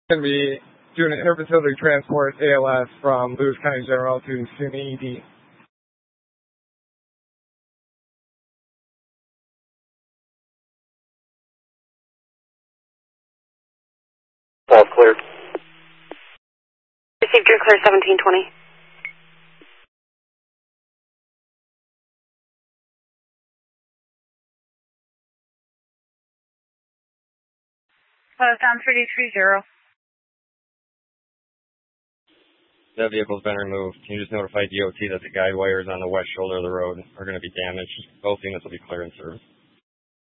Going to be doing an interfacility transport ALS from Lewis County General to SUNY ED. All clear. Received your clear 1720. Down 330. That vehicle's been removed. Can you just notify DOT that the guide wires on the west shoulder of the road are going to be damaged? Both units will be clear in service.